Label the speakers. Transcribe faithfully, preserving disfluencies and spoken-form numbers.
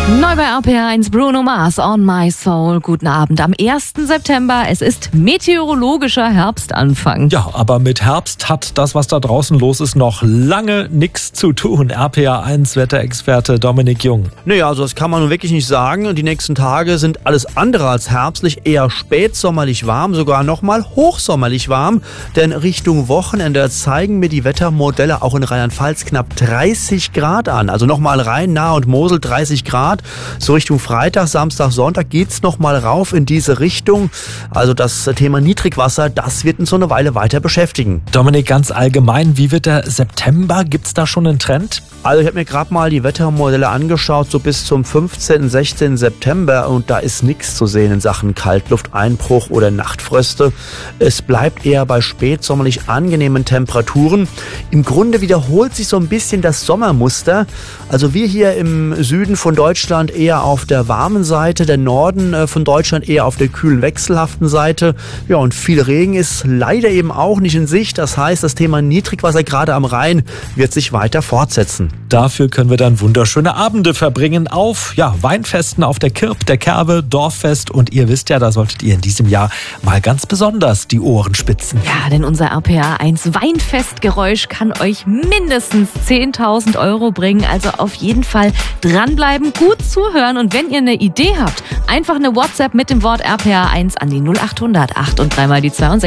Speaker 1: Neu bei R P R eins, Bruno Mars, On My Soul. Guten Abend am ersten September. Es ist meteorologischer Herbstanfang.
Speaker 2: Ja, aber mit Herbst hat das, was da draußen los ist, noch lange nichts zu tun. R P R eins Wetterexperte Dominik Jung.
Speaker 3: Naja, also das kann man nun wirklich nicht sagen. Die nächsten Tage sind alles andere als herbstlich, eher spätsommerlich warm, sogar nochmal hochsommerlich warm. Denn Richtung Wochenende zeigen mir die Wettermodelle auch in Rheinland-Pfalz knapp dreißig Grad an. Also nochmal Rhein, Nahe und Mosel dreißig Grad. So Richtung Freitag, Samstag, Sonntag geht's nochmal rauf in diese Richtung. Also das Thema Niedrigwasser, das wird uns so eine Weile weiter beschäftigen.
Speaker 2: Dominik, ganz allgemein, wie wird der September? Gibt's da schon einen Trend?
Speaker 3: Also ich habe mir gerade mal die Wettermodelle angeschaut, so bis zum fünfzehnten, sechzehnten September, und da ist nichts zu sehen in Sachen Kaltlufteinbruch oder Nachtfröste. Es bleibt eher bei spätsommerlich angenehmen Temperaturen. Im Grunde wiederholt sich so ein bisschen das Sommermuster. Also wir hier im Süden von Deutschland eher auf der warmen Seite, der Norden von Deutschland eher auf der kühlen, wechselhaften Seite. Ja, und viel Regen ist leider eben auch nicht in Sicht. Das heißt, das Thema Niedrigwasser gerade am Rhein wird sich weiter fortsetzen.
Speaker 2: Dafür können wir dann wunderschöne Abende verbringen auf ja, Weinfesten auf der Kirb, der Kerbe, Dorffest. Und ihr wisst ja, da solltet ihr in diesem Jahr mal ganz besonders die Ohren spitzen.
Speaker 1: Ja, denn unser R P R eins Weinfestgeräusch kann euch mindestens zehntausend Euro bringen. Also auf jeden Fall dranbleiben, gut zuhören. Und wenn ihr eine Idee habt, einfach eine WhatsApp mit dem Wort R P R eins an die null acht hundert acht und dreimal die zweiundsechzig.